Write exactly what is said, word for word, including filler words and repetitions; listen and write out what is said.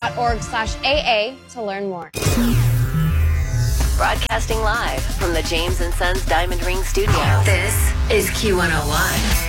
org slash AA to learn more. Broadcasting live from the James and Sons Diamond Ring Studio. This is Q one oh one.